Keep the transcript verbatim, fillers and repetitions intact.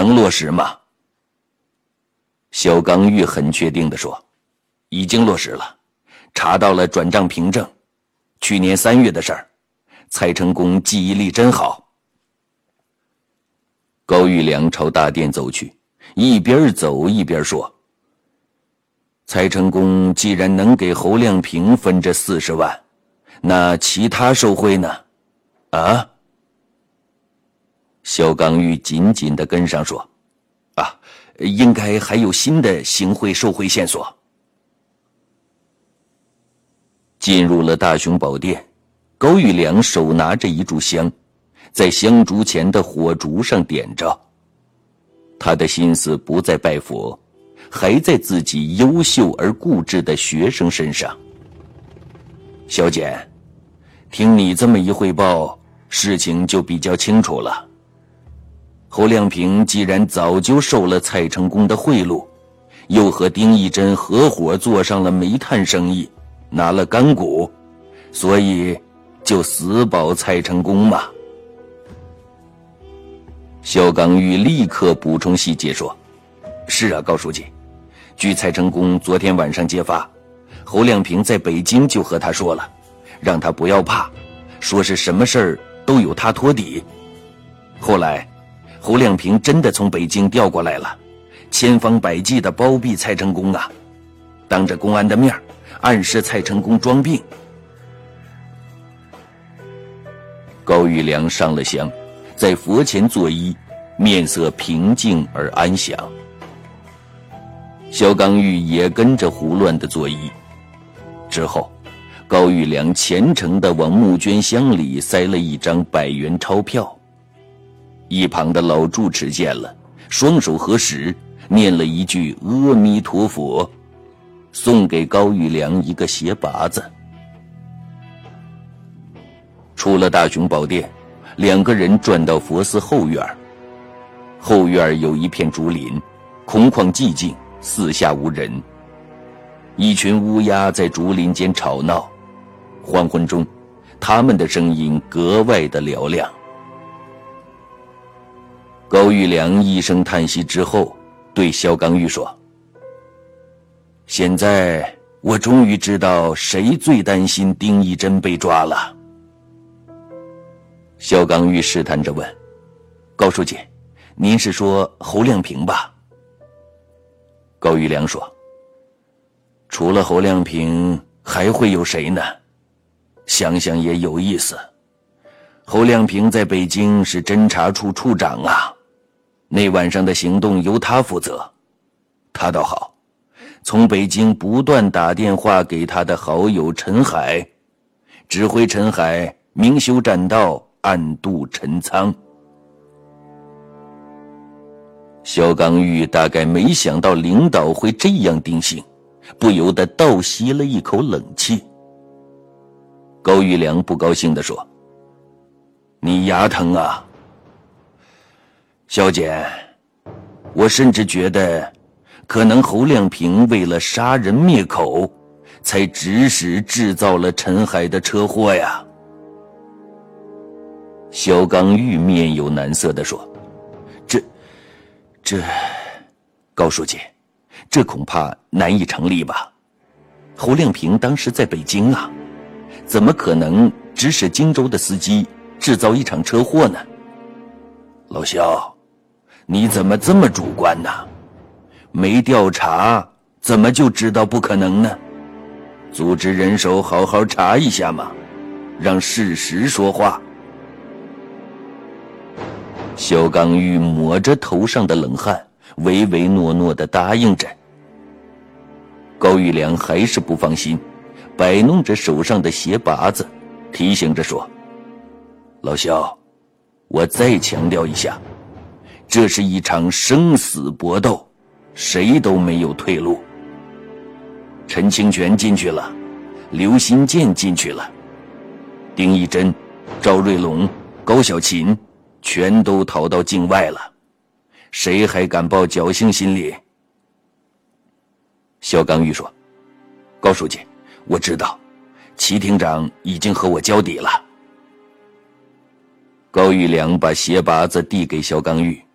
能落实吗？肖刚玉很确定地说，已经落实了，查到了转账凭证，去年三月的事儿。蔡成功记忆力真好。高玉良朝大殿走去，一边走一边说，蔡成功既然能给侯亮平分这四十万，那其他受贿呢？啊？肖刚玉紧紧地跟上说，啊，应该还有新的行贿受贿线索。进入了大雄宝殿，高玉良手拿着一炷香，在香烛前的火烛上点着。他的心思不在拜佛，还在自己优秀而固执的学生身上。小简，听你这么一汇报，事情就比较清楚了。侯亮平既然早就受了蔡成功的贿赂，又和丁义珍合伙做上了煤炭生意，拿了干股，所以就死保蔡成功嘛。肖刚玉立刻补充细节说，是啊，高书记，据蔡成功昨天晚上揭发，侯亮平在北京就和他说了，让他不要怕，说是什么事儿都有他托底。后来侯亮平真的从北京调过来了，千方百计地包庇蔡成功啊，当着公安的面暗示蔡成功装病。高玉良上了香，在佛前作揖，面色平静而安详。肖刚玉也跟着胡乱地作揖。之后高玉良虔诚地往募捐箱里塞了一张百元钞票。一旁的老住持见了，双手合十，念了一句阿弥陀佛，送给高玉良一个鞋拔子。出了大雄宝殿，两个人转到佛寺后院。后院有一片竹林，空旷寂静，四下无人。一群乌鸦在竹林间吵闹，黄昏中，它们的声音格外的嘹亮。高玉良一声叹息之后，对肖刚玉说，现在我终于知道谁最担心丁义珍被抓了。肖刚玉试探着问，高书记，您是说侯亮平吧？高玉良说，除了侯亮平还会有谁呢？想想也有意思。侯亮平在北京是侦查处处长啊，那晚上的行动由他负责。他倒好，从北京不断打电话给他的好友陈海，指挥陈海明修栈道，暗度陈仓。肖刚玉大概没想到领导会这样定性，不由得倒吸了一口冷气。高玉良不高兴地说，你牙疼啊？肖简，我甚至觉得可能侯亮平为了杀人灭口，才指使制造了陈海的车祸呀。肖刚玉面有难色地说，这这高书记，这恐怕难以成立吧。侯亮平当时在北京啊，怎么可能指使荆州的司机制造一场车祸呢？老肖，你怎么这么主观呢？没调查怎么就知道不可能呢？组织人手好好查一下嘛，让事实说话。肖刚玉抹着头上的冷汗，唯唯诺诺地答应着。高玉良还是不放心，摆弄着手上的鞋拔子，提醒着说，老肖，我再强调一下，这是一场生死搏斗，谁都没有退路。陈清泉进去了，刘新建进去了，丁义珍、赵瑞龙、高小琴全都逃到境外了，谁还敢抱侥幸心理？肖刚玉说，高书记，我知道，齐厅长已经和我交底了。高玉良把鞋拔子递给肖刚玉，